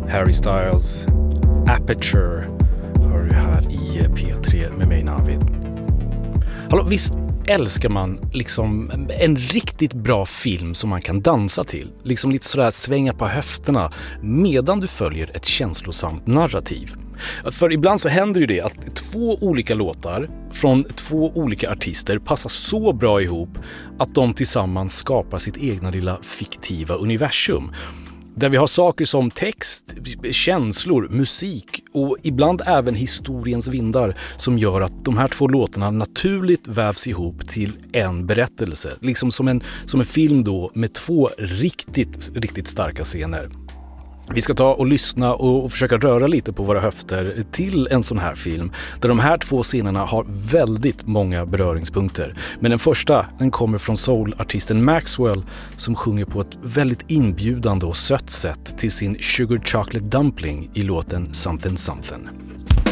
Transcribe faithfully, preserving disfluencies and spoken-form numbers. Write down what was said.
Harry Styles, Aperture har du här i P tre med mig Navid. Hallå, visst älskar man liksom en riktigt bra film som man kan dansa till. Liksom lite sådär svänga på höfterna medan du följer ett känslosamt narrativ. För ibland så händer ju det att två olika låtar från två olika artister passar så bra ihop att de tillsammans skapar sitt egna lilla fiktiva universum. Där vi har saker som text, känslor, musik och ibland även historiens vindar som gör att de här två låtarna naturligt vävs ihop till en berättelse. Liksom som en, som en film då med två riktigt, riktigt starka scener. Vi ska ta och lyssna och försöka röra lite på våra höfter till en sån här film där de här två scenerna har väldigt många beröringspunkter. Men den första, den kommer från soulartisten Maxwell som sjunger på ett väldigt inbjudande och sött sätt till sin Sugar Chocolate Dumpling i låten Something Something.